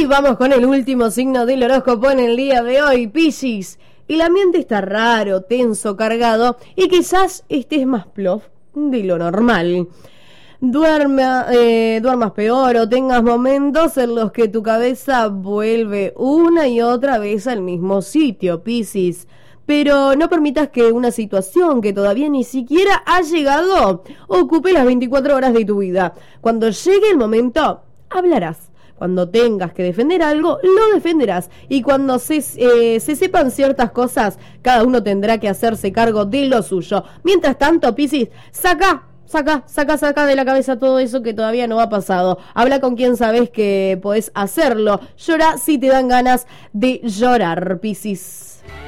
Y vamos con el último signo del horóscopo en el día de hoy, Piscis. El ambiente está raro, tenso, cargado y quizás estés más plof de lo normal. Duermas peor o tengas momentos en los que tu cabeza vuelve una y otra vez al mismo sitio, Piscis. Pero no permitas que una situación que todavía ni siquiera ha llegado ocupe las 24 horas de tu vida. Cuando llegue el momento, hablarás. Cuando tengas que defender algo, lo defenderás. Y cuando se sepan ciertas cosas, cada uno tendrá que hacerse cargo de lo suyo. Mientras tanto, Piscis, saca de la cabeza todo eso que todavía no ha pasado. Habla con quien sabes que podés hacerlo. Llora si te dan ganas de llorar, Piscis.